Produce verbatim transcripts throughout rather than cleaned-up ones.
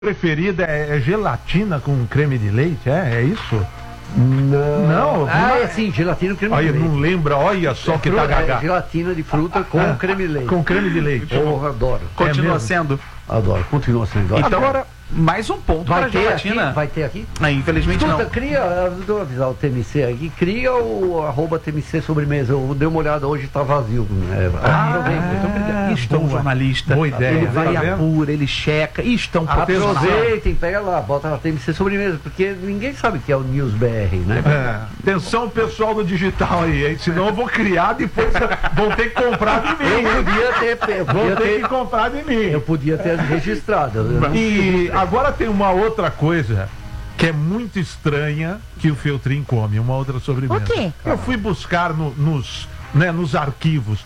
preferida é, é gelatina com creme de leite, é? É isso? Não. Não? Ah, é sim, gelatina com creme olha, de leite. não lembra, olha só é que fruta, tá gaga. É gelatina de fruta com ah, creme de leite. Com creme de leite. Eu adoro. Continua é sendo. Adoro, continua sendo. Então, agora, mais um ponto para a gelatina. Aqui? Vai ter aqui? Ah, infelizmente Escuta, não. cria, eu vou avisar o T M C aqui, cria o arroba T M C sobremesa. Eu dei uma olhada hoje, tá vazio. Né? Ah, Aproveita. então, isto é um jornalista. Boa ideia. Ele vai tá apura, ele checa. Isto é um profissional. Aproveitem, pega lá, bota na T M C sobremesa, porque ninguém sabe que é o News B R, né? É. Atenção, pessoal do digital aí, hein? Senão eu vou criar, depois vão ter que comprar de mim. Eu podia ter, eu Vão podia ter ter, que comprar de mim. eu podia ter registrado. Eu não- E agora tem uma outra coisa que é muito estranha que o Feltrin come, uma outra sobremesa. O quê? Eu fui buscar no- nos, né, nos arquivos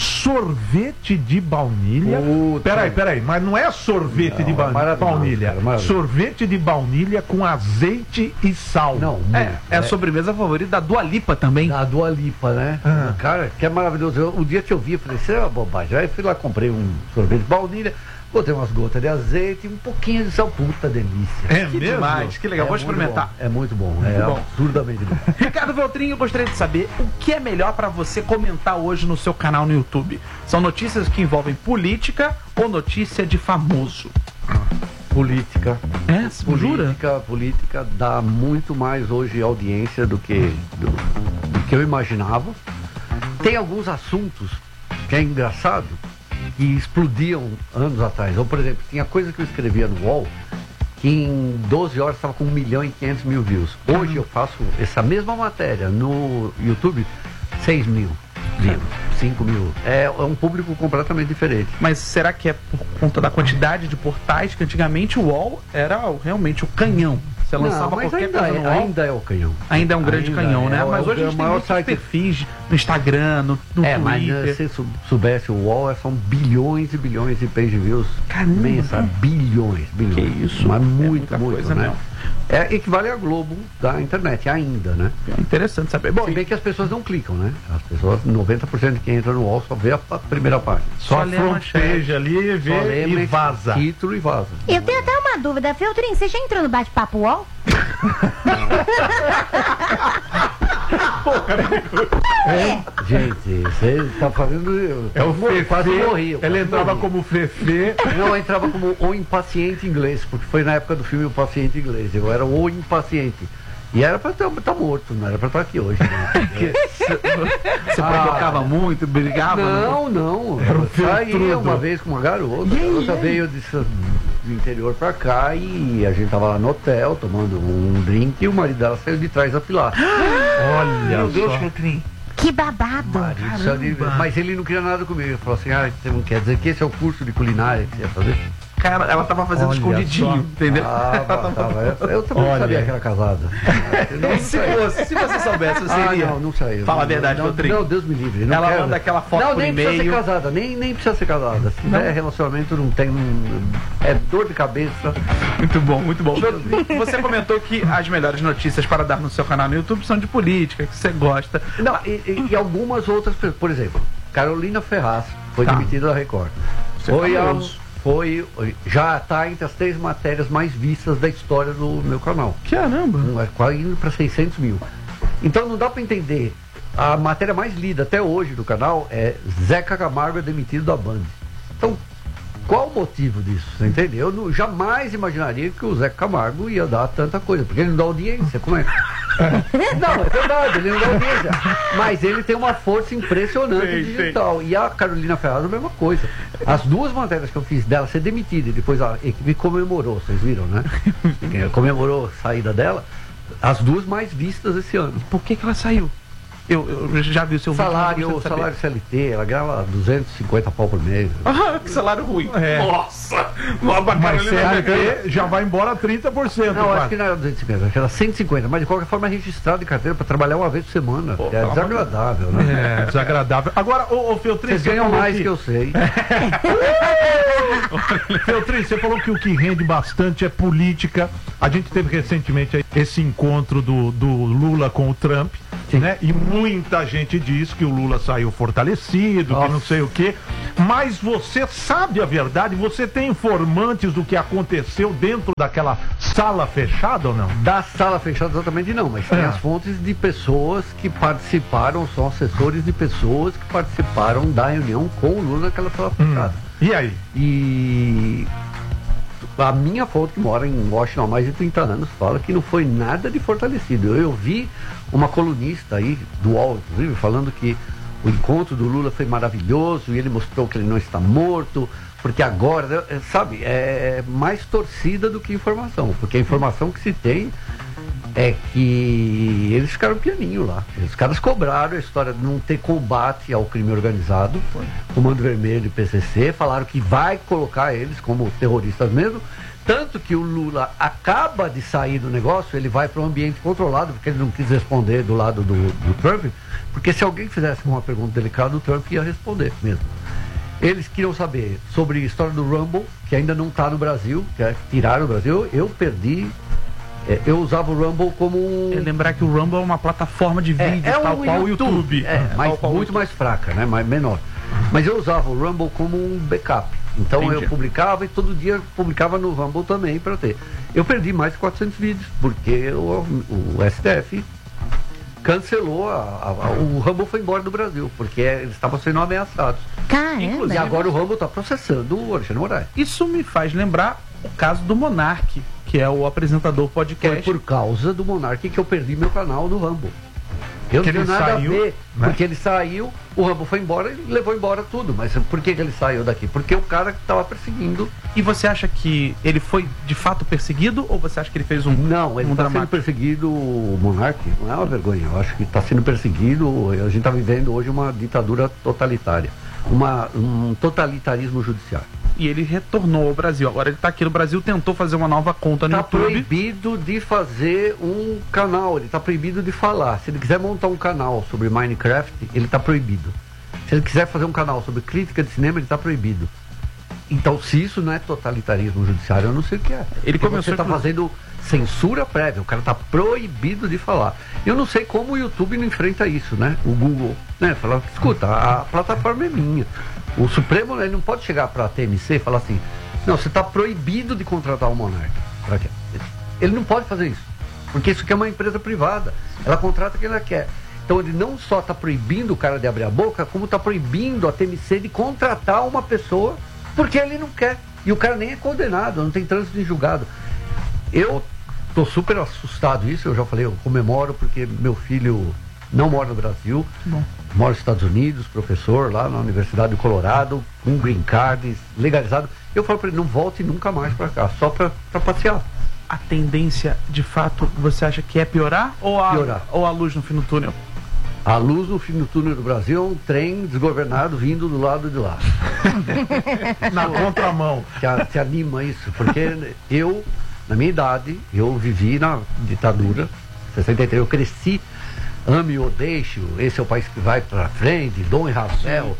sorvete de baunilha. Puta. Peraí, peraí, mas não é sorvete Não, de ba- é maravilhoso, baunilha. cara, maravilhoso. Sorvete de baunilha com azeite e sal. Não, É, muito, é a né? sobremesa favorita da Dua Lipa também. Da Dua Lipa, né? Ah. Cara, que é maravilhoso. Eu, o dia que eu vi, eu falei, isso é uma bobagem. Aí fui lá, comprei um sorvete de baunilha, botei umas gotas de azeite e um pouquinho de sal. Puta delícia. É Que mesmo? demais, que legal. É Vou muito experimentar. bom, É muito bom, é bom. absurdamente bom. Ricardo Feltrin, eu gostaria de saber o que é melhor para você comentar hoje no seu canal no YouTube. São notícias que envolvem política ou notícia de famoso? Política. É, jura? Política, política dá muito mais hoje audiência do que, do, do que eu imaginava. Tem alguns assuntos que é engraçado que explodiam anos atrás. Ou, por exemplo, tinha coisa que eu escrevia no U O L que em doze horas estava com um milhão e quinhentos mil views. Hoje eu faço essa mesma matéria no YouTube, seis mil views, cinco mil. É, é um público completamente diferente. Mas será que é por conta da quantidade de portais que antigamente o U O L era realmente o canhão? Você lançava Não, mas qualquer ainda, coisa no é, U O L? ainda é o canhão. Ainda é um grande Ainda canhão, é, né? é Mas o- hoje a é o gente tem maior muitos site- perfis no Instagram, no, no É, mas Twitter. eh, se sou- soubesse o U O L, são bilhões e bilhões de page views. Caramba. Mensa, bilhões, bilhões. Que isso? Mas É muito, muita muito, coisa né? mesmo. É, equivale a Globo da internet, ainda, né? É interessante saber. Bom, Se bem que as pessoas não clicam, né? As pessoas, noventa por cento de quem entra no U O L só vê a, a primeira página. Só, Só lê a fronteja ali, Só vê lembra e vaza. título e vaza. Eu tenho até uma dúvida, Feltrin, você já entrou no bate-papo U O L? É, gente, você tá fazendo. eu É o quase- quase Fefe, morri. eu ela quase entrava morri. como Fefe. Não, eu entrava como o impaciente inglês, porque foi na época do filme O Paciente Inglês. Eu era o impaciente. E era pra estar tá morto, não era pra estar aqui hoje. Né? você provocava muito, brigava? Não, não. Era um Eu saí filtrudo. uma vez com uma garota. A garota veio de, do interior pra cá e a gente tava lá no hotel tomando um drink e o marido dela saiu de trás da pilar. Olha Meu Deus, só. Feltrin. Que babado. Marido saiu de- Mas ele não queria nada comigo. Ele falou assim: ah, você não quer dizer que esse é o curso de culinária que você ia fazer? Cara, ela tava fazendo Olha escondidinho, só. entendeu? Ah, tá, tá, eu, eu também Olha. não sabia que era casada. Não, não se, saí. fosse, se você soubesse, você Ah, iria. não, não saiu. Fala a Não, verdade, não, Feltrin. não, Deus me livre. Não Ela quero. manda aquela foto Não, por nem precisa ser e-mail. casada, nem, nem precisa ser casada. Se tiver relacionamento, não tem. É dor de cabeça. Muito bom, muito bom. Você comentou que as melhores notícias para dar no seu canal no YouTube são de política, que você gosta. Não, e, e- e algumas outras pessoas. Por exemplo, Carolina Ferraz foi Tá. demitida da Record. Isso é Foi, a, famoso. foi já está entre as três matérias mais vistas da história do meu canal. Caramba. Um, é quase indo para seiscentos mil. Então não dá para entender. A matéria mais lida até hoje do canal é Zeca Camargo é demitido da Band. Então, qual o motivo disso? Você entendeu? Eu não- jamais imaginaria que o Zeca Camargo ia dar tanta coisa, porque ele não dá audiência. Como é? Não, é verdade, ele não dá audiência. Mas ele tem uma força impressionante Sei, digital. E a Carolina Ferraz a mesma coisa. As duas matérias que eu fiz dela ser demitida e depois a equipe comemorou, vocês viram, né? Comemorou a saída dela. As duas mais vistas esse ano. Por que que ela saiu? Eu, eu já vi o seu vídeo, Salário, mas eu gostaria salário C L T, ela ganhava duzentos e cinquenta pau por mês. de saber. Ah, que salário ruim. É. Nossa! Nova Mas Carolina C L Ferraz. T já vai embora trinta por cento. Não, quase. acho que não era duzentos e cinquenta, acho que era cento e cinquenta, mas de qualquer forma é registrado de carteira para trabalhar uma vez por semana. Pô, que é pelo amor de desagradável, né? É, desagradável. Agora, ô, ô Feltrin, Vocês você ganham falou mais que eu sei. Feltrin, você falou que o que rende bastante é política. A gente teve recentemente aí esse encontro do, do Lula com o Trump, né? E muita gente diz que o Lula saiu fortalecido, que Nossa. não sei o quê. Mas você sabe a verdade? Você tem informantes do que aconteceu dentro daquela sala fechada ou não? Da sala fechada exatamente não, mas tem É. as fontes de pessoas que participaram, são assessores de pessoas que participaram da reunião com o Lula naquela sala fechada. E aí? E a minha fonte, que mora em Washington há mais de trinta anos, fala que não foi nada de fortalecido. Eu, eu vi uma colunista aí, do U O L, inclusive, falando que o encontro do Lula foi maravilhoso e ele mostrou que ele não está morto, porque agora, é, sabe, é mais torcida do que informação, porque a informação que se tem é que eles ficaram pianinho lá. Os caras cobraram a história de não ter combate ao crime organizado, Comando Vermelho e P C C, falaram que vai colocar eles como terroristas mesmo, tanto que o Lula acaba de sair do negócio, ele vai para um ambiente controlado, porque ele não quis responder do lado do, do Trump, porque se alguém fizesse uma pergunta delicada, o Trump ia responder mesmo. Eles queriam saber sobre a história do Rumble, que ainda não está no Brasil, que é, tiraram o Brasil. Eu perdi, é, eu usava o Rumble como um... É lembrar que o Rumble é uma plataforma de É, vídeo, é tal um qual o YouTube, YouTube. É, mas tal qual o muito YouTube. mais fraca, né? Mais menor. Mas eu usava o Rumble como um backup. Então Entendi. eu publicava e todo dia publicava no Rumble também para ter. Eu perdi mais de quatrocentos vídeos, porque o, o S T F cancelou, a, a, a, o Rumble foi embora do Brasil, porque eles estavam sendo ameaçados. Caramba. E agora o Rumble está processando o Alexandre Moraes. Isso me faz lembrar o caso do Monark, que é o apresentador Foi podcast. por causa do Monark que eu perdi meu canal do Rumble. Eu Que não tenho ele nada saiu, a ver, né? porque ele saiu, o Rumble foi embora e levou embora tudo. Mas por que, que ele saiu daqui? Porque o cara que estava perseguindo. E você acha que ele foi de fato perseguido ou você acha que ele fez um Não, ele um está sendo dramático? perseguido, o Monark, não é uma vergonha. Eu acho que está sendo perseguido. A gente está vivendo hoje uma ditadura totalitária, uma, um totalitarismo judiciário. E ele retornou ao Brasil. Agora ele está aqui no Brasil, tentou fazer uma nova conta no Está YouTube. proibido de fazer um canal, ele está proibido de falar. Se ele quiser montar um canal sobre Minecraft, ele está proibido. Se ele quiser fazer um canal sobre crítica de cinema, ele está proibido. Então, se isso não é totalitarismo judiciário, eu não sei o que é. Ele Porque começou você está inclu- fazendo censura prévia, o cara está proibido de falar. Eu não sei como o YouTube não enfrenta isso, né? O Google, né? Fala, escuta, a plataforma é minha. O Supremo, ele não pode chegar para a T M C e falar assim, não, você está proibido de contratar um monarca. Pra quê? Ele não pode fazer isso, porque isso aqui é uma empresa privada. Ela contrata quem ela quer. Então ele não só está proibindo o cara de abrir a boca, como está proibindo a T M C de contratar uma pessoa porque ele não quer. E o cara nem é condenado, não tem trânsito em julgado. Eu estou super assustado isso, eu já falei, eu comemoro porque meu filho não mora no Brasil, Bom. mora nos Estados Unidos, professor lá na Universidade do Colorado, com green card, legalizado. Eu falo para ele, não volte nunca mais para cá, só para passear. A tendência, de fato, você acha que é piorar ou a, Piorar. ou a luz no fim do túnel? A luz no fim do túnel do Brasil é um trem desgovernado vindo do lado de lá. Na contramão. Te, a- te anima isso, porque eu, na minha idade, eu vivi na ditadura, sessenta e três, eu cresci, ame ou deixe, esse é o país que vai para frente, Dom e Rafael,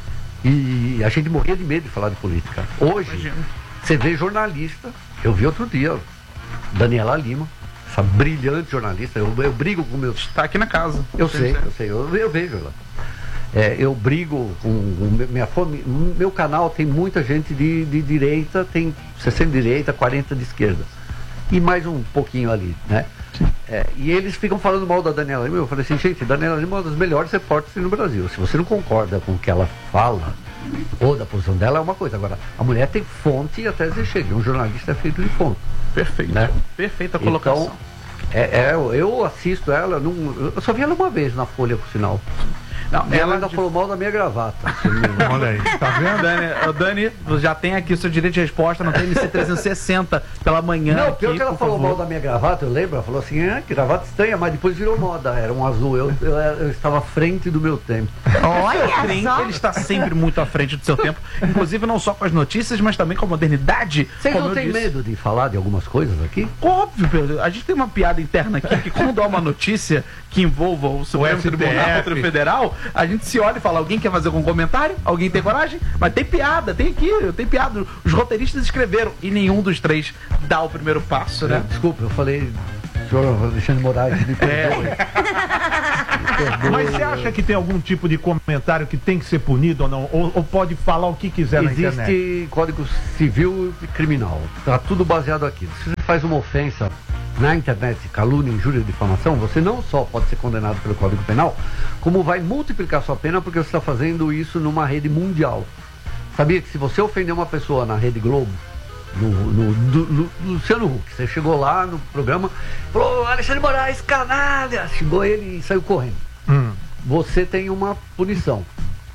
e a gente morria de medo de falar de política. Hoje, Imagino. você vê jornalista, eu vi outro dia, Daniela Lima, essa brilhante jornalista, eu, eu brigo com meus... Está aqui na casa. Eu sei, eu sei, eu, eu vejo ela. É, eu brigo com, com minha fome. Meu canal tem muita gente de, de direita, tem sessenta de direita, quarenta de esquerda. E mais um pouquinho ali, né? É, e eles ficam falando mal da Daniela Lima. Eu falei assim, gente, Daniela Lima é uma das melhores repórteres no Brasil. Se você não concorda com o que ela fala, ou da posição dela, é uma coisa. Agora, a mulher tem fonte e até dizer chega. Um jornalista é feito de fonte. Perfeito. Né? Perfeita colocação. Então, é, é, eu assisto ela, não, eu só vi ela uma vez na Folha, por sinal. Não, Ela ela ainda de- falou mal da minha gravata. Olha aí, tá vendo? Dani, ô, Dani, você já tem aqui o seu direito de resposta no T M C trezentos e sessenta pela manhã. Não, aqui, pior que ela por falou favor. mal da minha gravata, eu lembro, ela falou assim, ah, que gravata estranha, mas depois virou moda, era um azul, eu, eu, eu estava à frente do meu tempo. Olha Trem, só. ele está sempre muito à frente do seu tempo, inclusive não só com as notícias, mas também com a modernidade. Vocês como não eu têm disse. medo de falar de algumas coisas aqui? Óbvio, Pedro. A gente tem uma piada interna aqui que quando há uma notícia que envolva o Supremo S T F. Tribunal Federal, a gente se olha e fala, alguém quer fazer algum comentário? Alguém tem coragem? Mas tem piada, tem aqui, tem piada. Os roteiristas escreveram e nenhum dos três dá o primeiro passo, né? Desculpa, eu falei, senhor Alexandre Moraes, me perdoe. Mas você acha que tem algum tipo de comentário que tem que ser punido ou não? Ou, ou pode falar o que quiser na internet? Existe Código Civil e Criminal. Tá tudo baseado aqui. Se você faz uma ofensa na internet, calúnia, injúria, difamação, você não só pode ser condenado pelo Código Penal, como vai multiplicar sua pena porque você está fazendo isso numa rede mundial. Sabia que se você ofender uma pessoa na Rede Globo, no, no, no, no, no Luciano Huck, você chegou lá no programa, falou, Alexandre Moraes, canalha, chegou ele e saiu correndo. Hum. Você tem uma punição.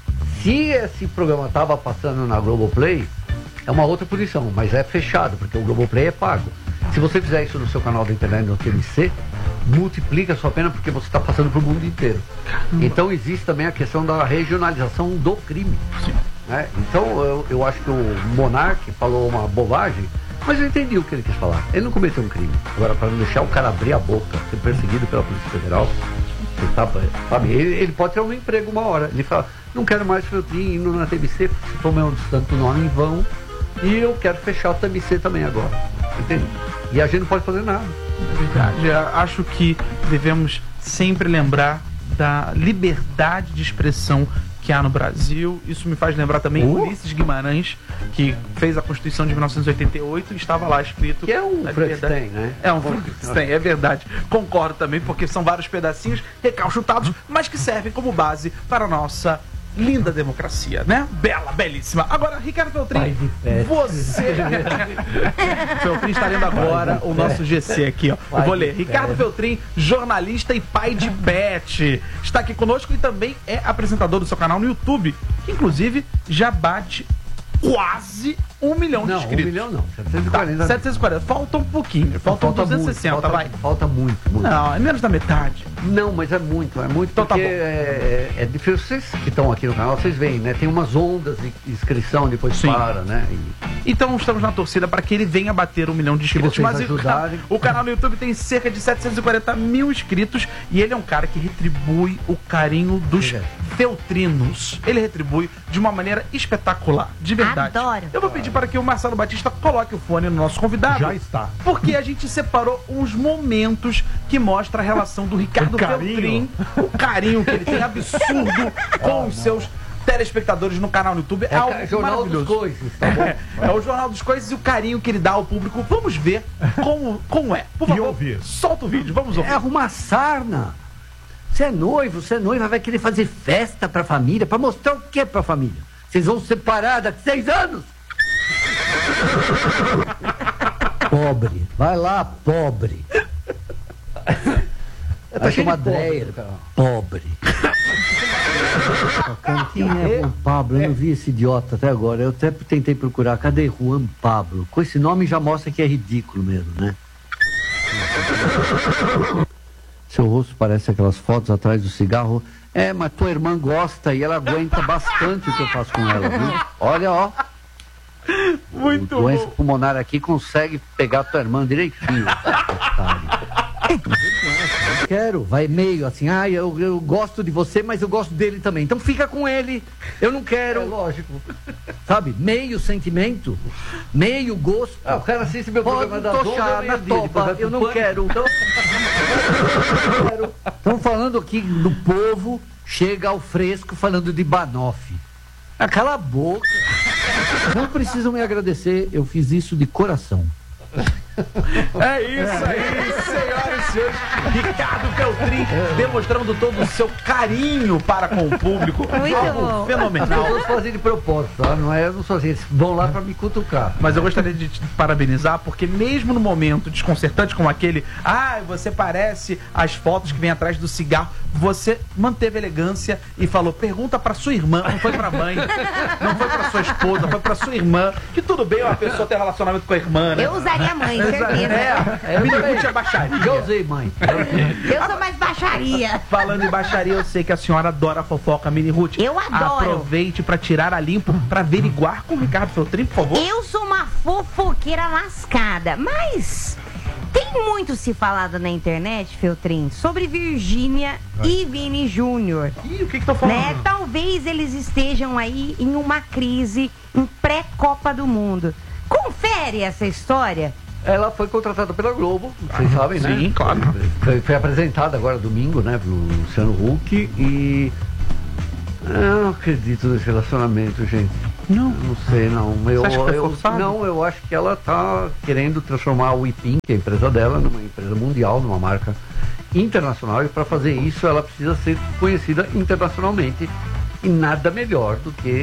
Se esse programa estava passando na Globoplay, é uma outra punição, mas é fechado, porque o Globoplay é pago. Se você fizer isso no seu canal da internet, no T M C, multiplica a sua pena porque você está passando para o mundo inteiro. Caramba. Então existe também a questão da regionalização do crime. Sim. Né? Então eu, eu acho que o Monark falou uma bobagem, mas eu entendi o que ele quis falar. Ele não cometeu um crime. Agora, para não deixar o cara abrir a boca, ser perseguido pela Polícia Federal, tá, sabe? Ele, ele pode ter um emprego uma hora. Ele fala, não quero mais Feltrin indo na T M C, se for meu tanto nome em vão, e eu quero fechar o T M C também agora. Entende? E a gente não pode fazer nada. Verdade. Eu acho que devemos sempre lembrar da liberdade de expressão que há no Brasil. Isso me faz lembrar também uh. Ulisses Guimarães, que fez a Constituição de mil novecentos e oitenta e oito e estava lá escrito... Que é um Frankenstein, né? É um Frankenstein, é verdade. Concordo também, porque são vários pedacinhos recalchutados, mas que servem como base para a nossa linda democracia, né? Bela, belíssima. Agora, Ricardo Feltrin, você... Feltrin está lendo agora o nosso G C aqui, ó. Eu vou ler. Ricardo Feltrin, jornalista e pai de Beth, está aqui conosco e também é apresentador do seu canal no YouTube, que inclusive já bate quase um milhão de não, inscritos. Um milhão não, setecentos e quarenta. Tá, setecentos e quarenta. Falta um pouquinho. Faltam falta duzentos e sessenta, muito, falta, vai. Falta muito, muito. Não, é menos da metade. Não, mas é muito, é muito Então, porque tá bom. é, é difícil. Vocês que estão aqui no canal, vocês veem, né? Tem umas ondas de inscrição, depois Sim. para, né? E... Então estamos na torcida para que ele venha bater um milhão de inscritos. vocês Mas o canal, ajudarem. o canal no YouTube tem cerca de setecentos e quarenta mil inscritos e ele é um cara que retribui o carinho dos É. feltrinos. Ele retribui de uma maneira espetacular, de verdade. Adoro. Eu vou pedir para que o Marcelo Batista coloque o fone no nosso convidado. Já está. Porque a gente separou uns momentos que mostram a relação do Ricardo O carinho. Feltrin, o carinho que ele tem absurdo com os seus telespectadores no canal no YouTube. É, É algo ca- Jornal dos maravilhoso. Coices, tá bom? É, é o Jornal dos Coices e o carinho que ele dá ao público. Vamos ver como, como é. Por E favor, ouvir. solta o vídeo, vamos É ouvir. arrumar sarna. Você é noivo, você é noiva, vai querer fazer festa pra família, pra mostrar o que pra família? Vocês vão se separar daqui seis anos? Pobre. Vai lá, pobre. Vai chamar Dreyer. Pobre. Quem é Juan Pablo? Eu não vi esse idiota até agora. Eu até tentei procurar. Cadê Juan Pablo? Com esse nome já mostra que é ridículo mesmo, né? Seu rosto parece aquelas fotos atrás do cigarro. É, mas tua irmã gosta e ela aguenta bastante o que eu faço com ela, viu? Olha, ó. Muito o doença bom. pulmonar aqui consegue pegar tua irmã direitinho. Eu quero, vai meio assim, ah, eu, eu gosto de você, mas eu gosto dele também. Então fica com ele. Eu não quero. É lógico. Sabe? Meio sentimento, meio gosto. Ah, o cara assiste meu Pode programa da tochar na toba, eu não quero. Estamos falando aqui do povo, chega ao fresco falando de Banoff. Ah, cala a boca. Não precisam me agradecer, eu fiz isso de coração. É isso aí, senhoras e senhores. Ricardo Feltrin demonstrando todo o seu carinho para com o público. Muito Algo bom. fenomenal. Todos fazem de propósito, tá? Não é, eu não sou assim, eles vão lá pra me cutucar. Mas eu gostaria de te parabenizar, porque mesmo no momento desconcertante como aquele, ah, você parece as fotos que vem atrás do cigarro, você manteve elegância e falou, pergunta pra sua irmã, não foi pra mãe, não foi pra sua esposa, foi pra sua irmã, que tudo bem uma pessoa ter relacionamento com a irmã, né? Eu usaria mãe, certeza. É, é Miniguti é baixaria. Já usei, mãe. Eu sou mais baixaria. Falando em baixaria, eu sei que a senhora adora fofoca, Mini Ruth. Eu adoro. Aproveite pra tirar a limpo, pra averiguar com o Ricardo Feltrin, por favor. Eu sou uma fofoqueira lascada, mas tem muito se falado na internet, Feltrin, sobre Virgínia e Vini Júnior. Ih, o que que tô falando? Né? Talvez eles estejam aí em uma crise em pré-Copa do Mundo. Confere essa história Ela foi contratada pela Globo, vocês sabem, né? Sim, claro. Foi, foi apresentada agora domingo, né, pelo Luciano Huck e... Eu não acredito nesse relacionamento, gente. Não. Eu não sei, não. Eu, Você acha que foi eu, forçado? não, eu acho que ela tá querendo transformar a Wipin, que é a empresa dela, numa empresa mundial, numa marca internacional. E para fazer isso, ela precisa ser conhecida internacionalmente. E nada melhor do que,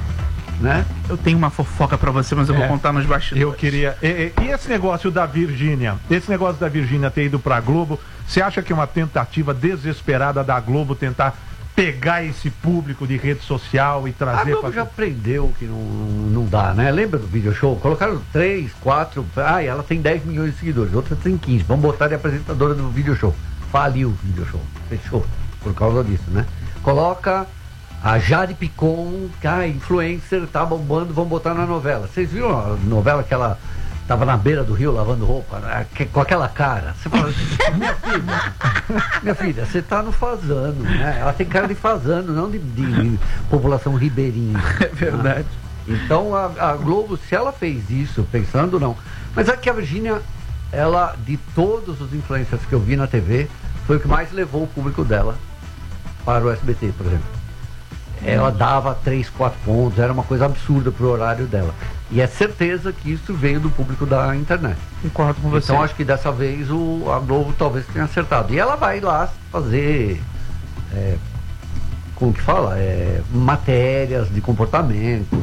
né? Eu tenho uma fofoca pra você, mas eu É. vou contar nos bastidores. Eu queria. E, e- e esse negócio da Virgínia? Esse negócio da Virgínia ter ido pra Globo, você acha que é uma tentativa desesperada da Globo tentar pegar esse público de rede social e A trazer Globo pra... já aprendeu que não, não dá, né? Lembra do video show? Colocaram três, quatro. Ah, ela tem dez milhões de seguidores, outra tem quinze. Vamos botar de apresentadora do video show. Faliu o video show. Fechou. Por causa disso, né? Coloca a Jade Picon, que é influencer, tá bombando, vamos botar na novela. Vocês viram a novela que ela tava na beira do rio lavando roupa, né? Que- com aquela cara? Você fala, minha filha, minha filha, você tá no fazano, né? Ela tem cara de fazano, não de, de população ribeirinha. É verdade. Né? Então a, a Globo, se ela fez isso, pensando não. Mas é que a Virgínia, ela, de todos os influencers que eu vi na T V, foi o que mais levou o público dela para o S B T, por exemplo. Ela dava três, quatro pontos, era uma coisa absurda pro horário dela. E é certeza que isso veio do público da internet. Concordo com você. Então acho que dessa vez o, a Globo talvez tenha acertado. E ela vai lá fazer, é, como que fala? É, matérias de comportamento.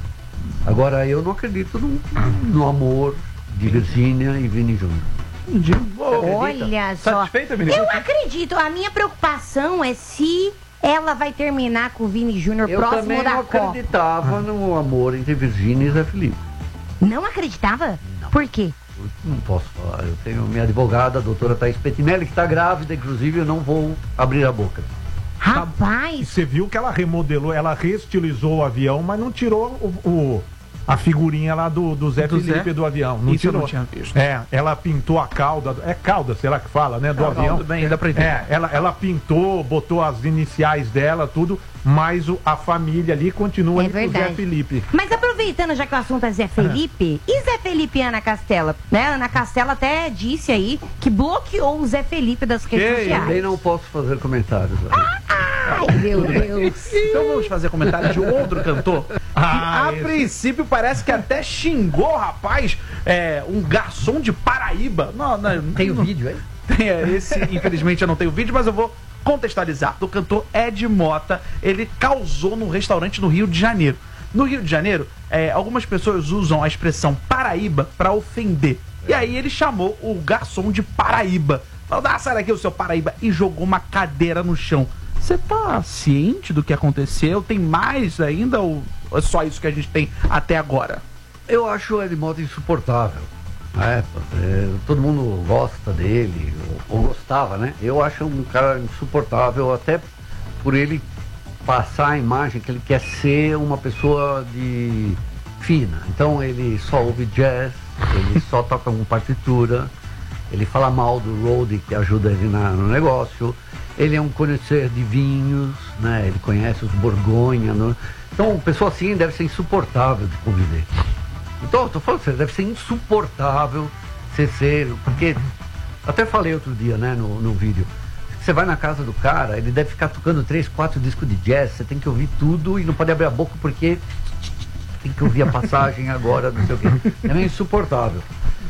Agora eu não acredito no, no amor de Virgínia e Vini Júnior. Entendi. Ô, Olha só. Satisfeita, Vini? Eu acredito. A minha preocupação é se ela vai terminar com o Vini Júnior Eu próximo também da não Copa. acreditava no amor entre Virgínia e Zé Felipe. Não acreditava? Por quê? Eu não posso falar. Eu tenho minha advogada, a doutora Thaís Pettinelli, que está grávida, inclusive eu não vou abrir a boca. E Rapaz, você viu que ela remodelou, ela reestilizou o avião, mas não tirou o, o- a figurinha lá do, do Zé Do Felipe Zé? do avião. Não Isso eu tirou. não tinha visto. É, ela pintou a cauda, é cauda, será que fala, né, do Não, avião? tudo bem, dá pra entender. É, ela, ela pintou, botou as iniciais dela, tudo, mas o- a família ali continua É indo pro Zé verdade. Felipe. mas aproveitando já que o assunto é Zé Felipe, e Zé Felipe e Ana Castela? Né? Ana Castela até disse aí que bloqueou o Zé Felipe das redes Que Também sociais. não posso fazer comentários. Ai, meu Deus. Então vamos fazer comentário de outro cantor que Ah, a esse. princípio parece que até xingou, rapaz, é, um garçom de Paraíba. Não, não, Tem o não- vídeo aí? Tem, é, esse, infelizmente, eu não tenho vídeo, mas eu vou contextualizar. Do cantor Ed Mota, ele causou num restaurante no Rio de Janeiro. No Rio de Janeiro, é, algumas pessoas usam a expressão Paraíba para ofender. E aí ele chamou o garçom de Paraíba. Falou, ah, sai daqui o seu Paraíba. E jogou uma cadeira no chão. Você tá ciente do que aconteceu? Tem mais ainda ou é só isso que a gente tem até agora? Eu acho o Ed Mota insuportável. É, é, todo mundo gosta dele, ou, ou gostava, né? Eu acho um cara insuportável, até por ele passar a imagem que ele quer ser uma pessoa de fina. Então ele só ouve jazz, ele só toca com partitura, ele fala mal do roadie que ajuda ele na- no negócio. Ele é um conhecedor de vinhos, né? Ele conhece os Borgonha. No... Então, uma pessoa assim deve ser insuportável de conviver. Então, eu tô falando sério, deve ser insuportável você ser. Porque, até falei outro dia, né, no, no vídeo. Você vai na casa do cara, ele deve ficar tocando três, quatro discos de jazz, você tem que ouvir tudo e não pode abrir a boca porque tem que ouvir a passagem agora, não sei o quê. É meio insuportável.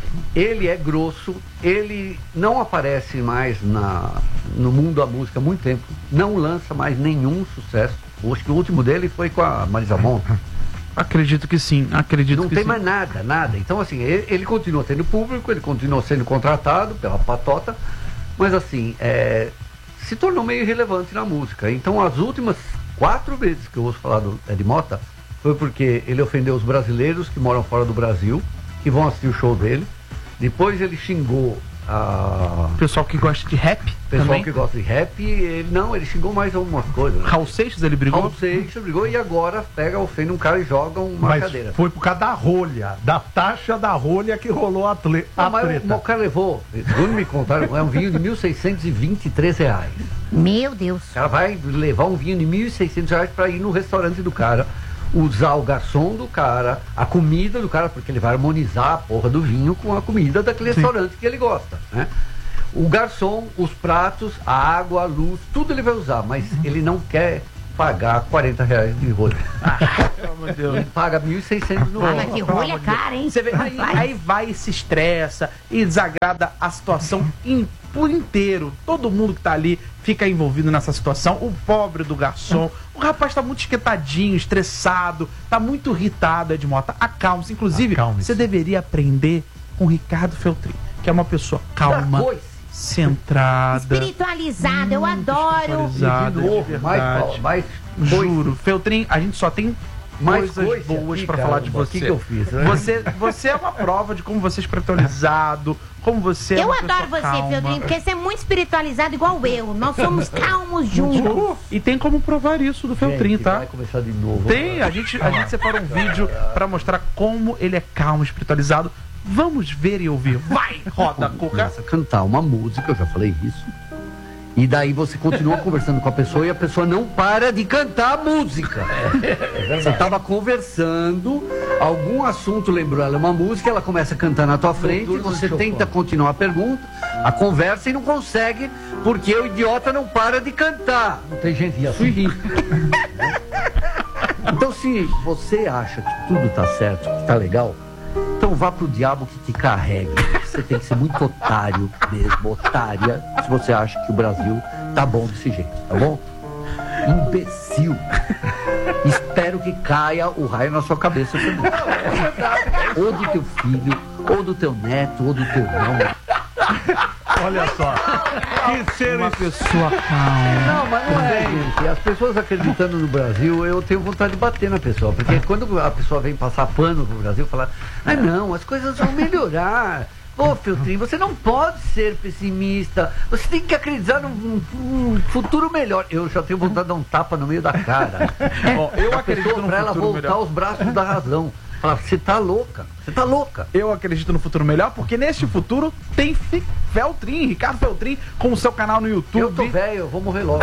Ele é grosso, ele não aparece mais na, no mundo da música há muito tempo, não lança mais nenhum sucesso. Acho que o último dele foi com a Marisa Monte. Acredito que sim, acredito Não que tem sim. mais nada, nada. Então, assim, ele, ele continua tendo público, ele continua sendo contratado pela patota, mas, assim, é, se tornou meio irrelevante na música. Então, as últimas quatro vezes que eu ouço falar do Ed Mota foi porque ele ofendeu os brasileiros que moram fora do Brasil, que vão assistir o show dele. Depois ele xingou a Pessoal que gosta de rap pessoal também. que gosta de rap. Ele, não, ele xingou mais algumas coisas. Né? Raul Seixas, ele brigou? Raul Seixas brigou e agora pega, ofende um cara e joga uma Mas cadeira. foi por causa da rolha, da taxa da rolha que rolou a, tle, a Ah, mas o, treta. o cara levou, segundo me contaram, é um vinho de mil seiscentos e vinte e três reais. Meu Deus. O cara vai levar um vinho de mil e seiscentos reais para ir no restaurante do cara. usar o garçom do cara, a comida do cara, porque ele vai harmonizar a porra do vinho com a comida daquele Sim. restaurante que ele gosta, né? O garçom, os pratos, a água, a luz, tudo ele vai usar, mas ele não quer pagar quarenta reais de rolha. Pelo amor de Deus. Ele paga mil e seiscentos no Ah, rolho. mas que rolha é cara, hein? Você vê, aí, Rapaz. aí vai e se estressa e desagrada a situação in- por inteiro. Todo mundo que tá ali fica envolvido nessa situação. O pobre do garçom. O rapaz tá muito esquentadinho, estressado, tá muito irritado, Edmota. Acalme-se. Inclusive, Acalme-se. você deveria aprender com o Ricardo Feltrin, que é uma pessoa calma, Coisa. centrada. Espiritualizada, eu adoro. espiritualizada. De novo, de mais, verdade. mais Juro, Feltrin, a gente só tem Mais coisas coisa boas aqui, pra falar de caramba. você. Que que eu fiz, né? Você, você é uma prova de como você é espiritualizado, como você é Eu uma adoro pessoa você, calma. Feltrinho, porque você é muito espiritualizado igual eu. Nós somos calmos juntos. E tem como provar isso do Feltrin, Gente, tá? vai começar de novo. Tem, a gente, a gente separou um vídeo pra mostrar como ele é calmo, espiritualizado. Vamos ver e ouvir. Vai, roda, Cuca. Começa a cantar uma música, eu já falei isso. E daí você continua conversando com a pessoa e a pessoa não para de cantar a música. Você estava conversando, algum assunto lembrou ela uma música, ela começa a cantar na tua frente, você tenta continuar a pergunta, a conversa e não consegue, porque o idiota não para de cantar. Não tem gente assim. Então, se você acha que tudo tá certo, que tá legal, então vá pro diabo que te carregue. Você tem que ser muito otário mesmo, otária, se você acha que o Brasil tá bom desse jeito, tá bom? Imbecil. Espero que caia o raio na sua cabeça também. Ou do teu filho, ou do teu neto, ou do teu irmão. Olha só. Que ser Uma pessoa calma. Não, mas não é, gente. As pessoas acreditando no Brasil, eu tenho vontade de bater na pessoa. Porque quando a pessoa vem passar pano pro Brasil, falar, ah não, as coisas vão melhorar. Pô, Feltrin, você não pode ser pessimista. Você tem que acreditar num, num futuro melhor. Eu já tenho vontade de dar um tapa no meio da cara. Ó, eu A acredito pessoa, no pra ela futuro voltar melhor. aos braços da razão. Falar, você tá louca, você tá louca. Eu acredito no futuro melhor, porque neste futuro tem Fi- Feltrin, Ricardo Feltrin, com o seu canal no YouTube. Eu tô velho, eu vou morrer logo.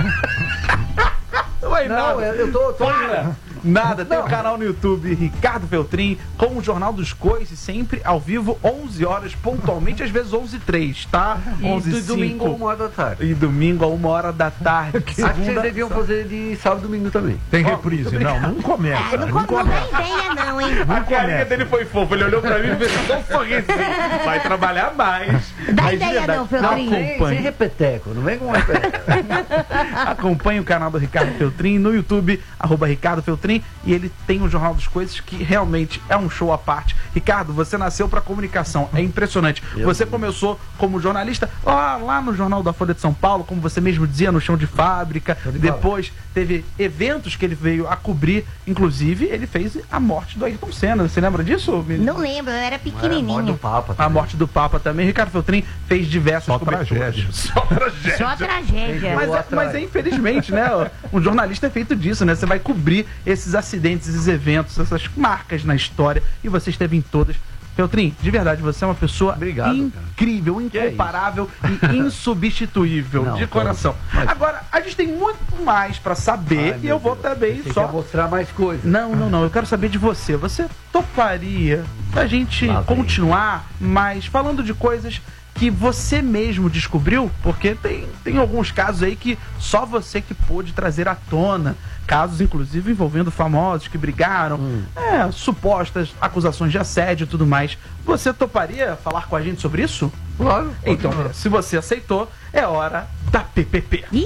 Ué, Não, nada. eu, eu tô... tô... Para! Nada, tem o Não. canal no YouTube Ricardo Feltrin com o Jornal dos Coices, sempre ao vivo, onze horas pontualmente, às vezes onze e três, tá? E onze do e domingo, cinco. uma hora da tarde. E domingo a uma hora da tarde. Acho que vocês Segunda, deviam fazer de sábado e domingo também. Tem reprise. Não, não começa. Ah, não, Não não começa. dá ideia não, hein? A carinha começa. dele foi fofa, ele olhou pra mim e fez só um sorrisinho. Vai trabalhar mais. Dá Mas de ideia verdade, não, Feltrin. Sem, sem acompanhe. repeteco, não vem com repeteco. Acompanhe o canal do Ricardo Feltrin no YouTube, arroba Ricardo Feltrin, e ele tem o Jornal dos Coices, que realmente é um show à parte. Ricardo, você nasceu pra comunicação, é impressionante. Eu Você vi. começou como jornalista lá, lá no Jornal da Folha de São Paulo, como você mesmo dizia, no chão de fábrica. Chão de Depois teve eventos que ele veio a cobrir, inclusive ele fez a morte do Ayrton Senna. Você lembra disso, menino? Não lembro, eu era É, morte do pequenininho. Papa. A também. morte do Papa também. Ricardo Feltrin fez diversas Só coberturas. tragédia. Só tragédia. Só tragédia. Mas, é, atrás. mas é infelizmente, né? Um jornalista é feito disso, né? Você vai cobrir esses acidentes, esses eventos, essas marcas na história, e você esteve em todas. Feltrin, de verdade, você é uma pessoa Obrigado, cara. incrível, Que é incomparável e insubstituível, Não, de tô- coração. mas- Agora, a gente tem muito mais pra saber Ai, e meu eu vou Deus. também Você só. quer mostrar mais coisas. Não, não, não. Eu quero saber de você. Você toparia a gente Lá vem. continuar, mas falando de coisas que você mesmo descobriu? Porque tem, tem alguns casos aí que só você que pôde trazer à tona. Casos, inclusive, envolvendo famosos que brigaram. Hum. É, supostas acusações de assédio e tudo mais. Você toparia falar com a gente sobre isso? Claro. Então, se você aceitou, é hora da P P P. Ih,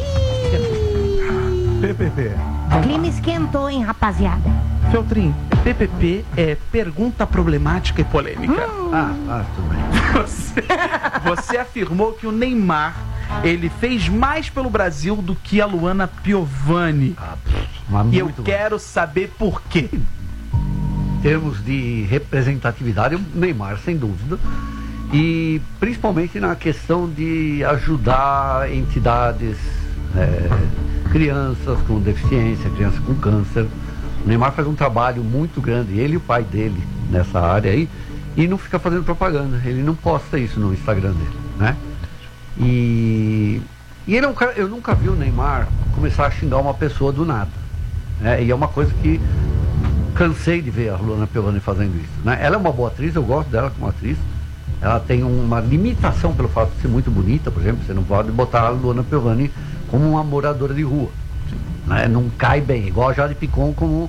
P P P. o clima esquentou, hein, rapaziada. Feltrin, P P P é pergunta problemática e polêmica. Ah, ah, tudo bem. Você, você afirmou que o Neymar ele fez mais pelo Brasil do que a Luana Piovani. Ah, mas E eu muito quero saber por quê. Em termos de representatividade, o Neymar, sem dúvida. E principalmente na questão de ajudar entidades, é, crianças com deficiência, crianças com câncer. O Neymar faz um trabalho muito grande, ele e o pai dele, nessa área aí, e não fica fazendo propaganda. Ele não posta isso no Instagram dele, né? E, e ele é um cara, eu nunca vi o Neymar começar a xingar uma pessoa do nada, né? E é uma coisa que cansei de ver a Luana Piovani fazendo isso, né? Ela é uma boa atriz, eu gosto dela como atriz. Ela tem uma limitação pelo fato de ser muito bonita, por exemplo. Você não pode botar a Luana Piovani como uma moradora de rua, né? Não cai bem, igual a Jade Picon como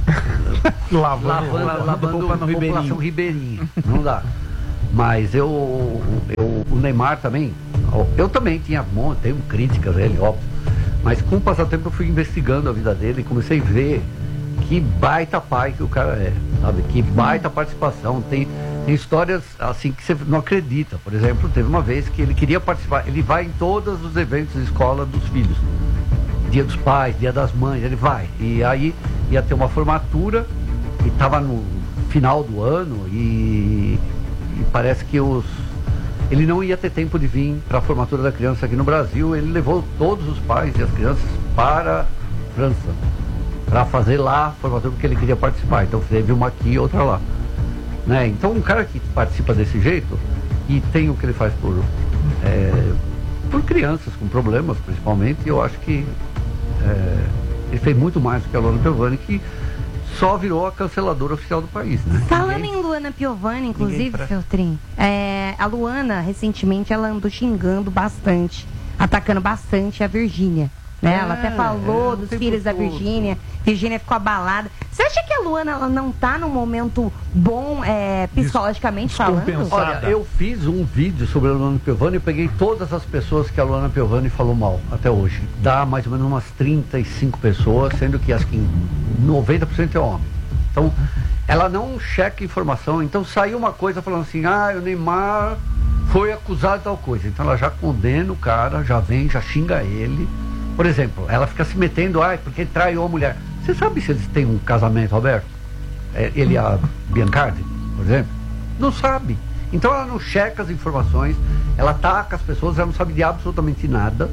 Lavando, lavando, lavando lavando roupa no a população ribeirinha. Não dá. Mas eu, eu, o Neymar também, eu também tinha, bom, tenho críticas a ele, óbvio. Mas com o passar do tempo eu fui investigando a vida dele e comecei a ver que baita pai que o cara é, sabe? Que baita participação. Tem, tem histórias assim que você não acredita. Por exemplo, teve uma vez que ele queria participar, ele vai em todos os eventos de escola dos filhos. Dia dos pais, dia das mães, ele vai. E aí ia ter uma formatura e estava no final do ano e, e parece que os ele não ia ter tempo de vir para a formatura da criança aqui no Brasil. Ele levou todos os pais e as crianças para a França para fazer lá a formatura porque ele queria participar. Então teve uma aqui e outra lá, né? Então um cara que participa desse jeito e tem o que ele faz por é, por crianças com problemas principalmente, eu acho que é, ele fez muito mais do que a Luana Piovani, que só virou a canceladora oficial do país, né? Falando Ninguém... em Luana Piovani, inclusive, Ninguém... Feltrin, é, a Luana, recentemente, ela andou xingando bastante, atacando bastante a Virgínia. Né? É, ela até falou é, dos tem filhos da tudo. Virgínia. Virgínia ficou abalada. Você acha que a Luana ela não tá num momento bom é, psicologicamente falando? Olha, eu fiz um vídeo sobre a Luana Piovani, eu peguei todas as pessoas que a Luana Piovani falou mal até hoje. Dá mais ou menos umas trinta e cinco pessoas, sendo que acho que noventa por cento é homem. Então, ela não checa informação. Então saiu uma coisa falando assim, ah, o Neymar foi acusado de tal coisa. Então ela já condena o cara, já vem, já xinga ele. Por exemplo, ela fica se metendo, ah, porque traiu a mulher. Você sabe se eles têm um casamento aberto? É, ele e a Biancardi, por exemplo? Não sabe. Então ela não checa as informações, ela ataca as pessoas, ela não sabe de absolutamente nada.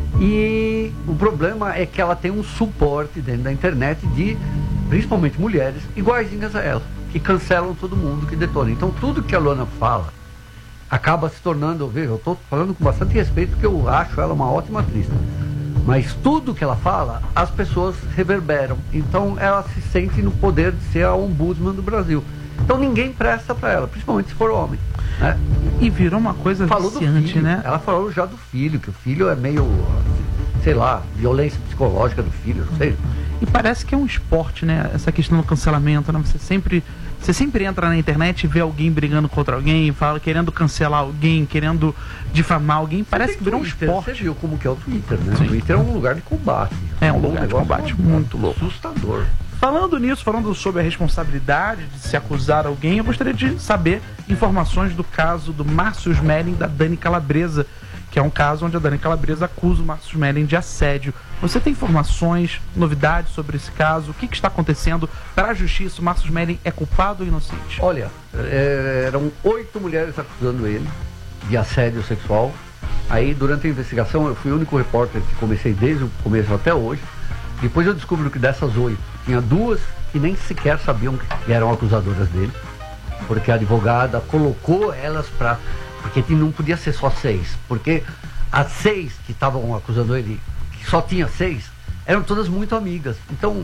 E o problema é que ela tem um suporte dentro da internet de, principalmente mulheres, iguaizinhas a ela, que cancelam todo mundo, que detonam. Então tudo que a Luana fala acaba se tornando, eu vejo, eu estou falando com bastante respeito, porque eu acho ela uma ótima atriz. Mas tudo que ela fala, as pessoas reverberam. Então ela se sente no poder de ser a ombudsman do Brasil. Então ninguém presta para ela, principalmente se for homem, né? E virou uma coisa falou viciante, do filho, né? Ela falou já do filho, que o filho é meio, sei lá, violência psicológica do filho, não sei. E parece que é um esporte, né? Essa questão do cancelamento, né? Você sempre, você sempre entra na internet e vê alguém brigando contra alguém, fala, querendo cancelar alguém, querendo difamar alguém. Parece que virou um Twitter, esporte. Você viu como que é o Twitter, né? Sim. O Twitter é um lugar de combate. É um lugar de negócio combate muito louco. Assustador. Falando nisso, falando sobre a responsabilidade de se acusar alguém, eu gostaria de saber informações do caso do Márcio Smelling da Dani Calabresa, que é um caso onde a Dani Calabresa acusa o Márcio Smelling de assédio. Você tem informações, novidades sobre esse caso? O que, que está acontecendo para a justiça? O Márcio Smelling é culpado ou inocente? Olha, é, eram oito mulheres acusando ele de assédio sexual. Aí, durante a investigação, eu fui o único repórter que comecei desde o começo até hoje. Depois eu descubro que dessas oito, tinha duas que nem sequer sabiam que eram acusadoras dele, porque a advogada colocou elas para... Porque não podia ser só seis, porque as seis que estavam acusando ele, que só tinha seis, eram todas muito amigas. Então,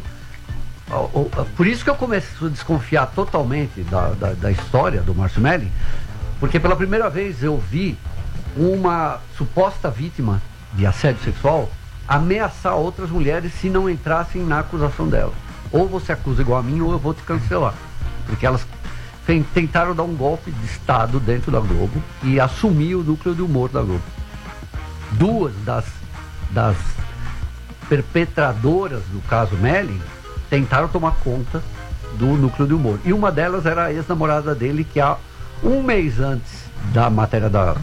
por isso que eu começo a desconfiar totalmente da, da, da história do Márcio Smelling, porque pela primeira vez eu vi uma suposta vítima de assédio sexual ameaçar outras mulheres se não entrassem na acusação dela. Ou você acusa igual a mim, ou eu vou te cancelar. Porque elas tentaram dar um golpe de Estado dentro da Globo e assumir o núcleo de humor da Globo. Duas das, das perpetradoras do caso Smelling tentaram tomar conta do núcleo de humor. E uma delas era a ex-namorada dele, que há um mês antes da matéria da...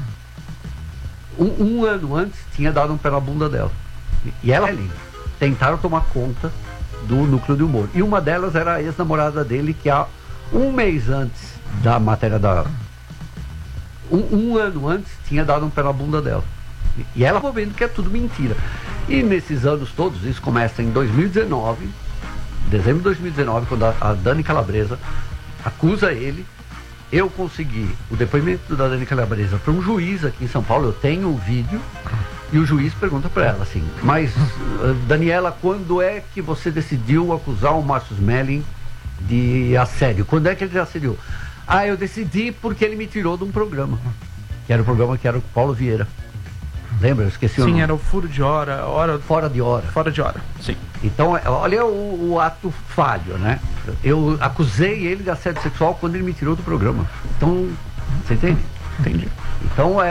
Um, um ano antes, tinha dado um pé na bunda dela. E ela tentaram tomar conta do núcleo de humor. E uma delas era a ex-namorada dele, que há um mês antes da matéria da... Um, um ano antes, tinha dado um pé na bunda dela. E ela foi vendo que é tudo mentira. E nesses anos todos, isso começa em dois mil e dezenove, dezembro de dois mil e dezenove, quando a, a Dani Calabresa acusa ele. Eu consegui o depoimento da Dani Calabresa para um juiz aqui em São Paulo, eu tenho o vídeo, e o juiz pergunta para ela assim, mas Daniela, quando é que você decidiu acusar o Márcio Smelling de assédio. Quando é que ele assediou? Ah, eu decidi porque ele me tirou de um programa. Que era o programa que era o Paulo Vieira. Lembra? Eu esqueci o Sim, nome. era o furo de hora, hora Fora de hora. fora de hora. Sim. Então, é- olha o, o ato falho, né? Eu acusei ele de assédio sexual quando ele me tirou do programa. Então, você entende? Entendi. Então, é